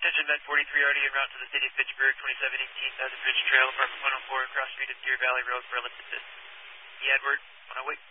attention, Med 43 already en route to the city of Fitchburg, 2718 Thousand Ridge Trail, apartment 104, across street of Deer Valley Road for a limited distance. Edward, on our way.